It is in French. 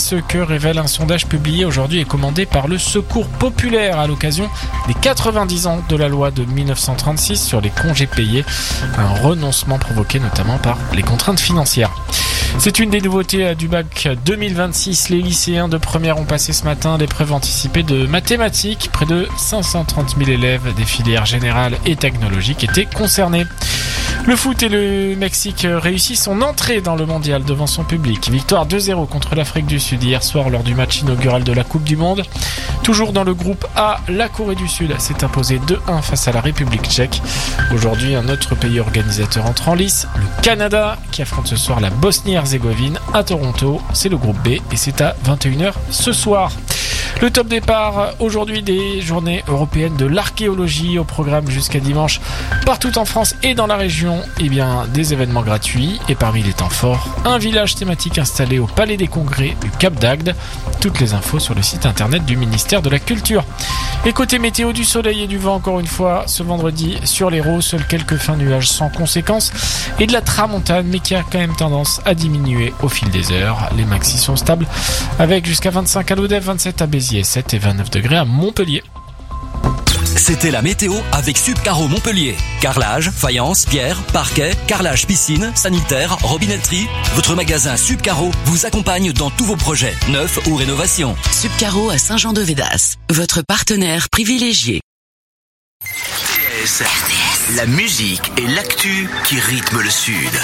Ce que révèle un sondage publié aujourd'hui et commandé par le Secours populaire à l'occasion des 90 ans de la loi de 1936 sur les congés payés. Un renoncement provoqué notamment par les contraintes financières. C'est une des nouveautés du bac 2026. Les lycéens de première ont passé ce matin l'épreuve anticipée de mathématiques. Près de 530 000 élèves des filières générales et technologiques étaient concernés. Le foot et le Mexique réussissent son entrée dans le mondial devant son public. Victoire 2-0 contre l'Afrique du Sud hier soir lors du match inaugural de la Coupe du Monde. Toujours dans le groupe A, la Corée du Sud s'est imposée 2-1 face à la République tchèque. Aujourd'hui, un autre pays organisateur entre en lice, le Canada, qui affronte ce soir la Bosnie-Herzégovine à Toronto. C'est le groupe B et c'est à 21h ce soir. Le top départ aujourd'hui des journées européennes de l'archéologie au programme jusqu'à dimanche. Partout en France et dans la région, des événements gratuits. Et parmi les temps forts, un village thématique installé au Palais des Congrès du Cap d'Agde. Toutes les infos sur le site internet du ministère de la Culture. Et côté météo, du soleil et du vent encore une fois ce vendredi sur l'Hérault. Seuls quelques fins nuages sans conséquences. Et de la tramontane, mais qui a quand même tendance à diminuer au fil des heures. Les maxis sont stables avec jusqu'à 25 à Lodève, 27 à Béziers, 7 et 29 degrés à Montpellier. C'était la météo avec Subcaro Montpellier. Carrelage, faïence, pierre, parquet, carrelage piscine, sanitaire, robinetterie. Votre magasin Subcaro vous accompagne dans tous vos projets, neufs ou rénovations. Subcaro à Saint-Jean-de-Védas, votre partenaire privilégié. RTS, la musique et l'actu qui rythment le Sud.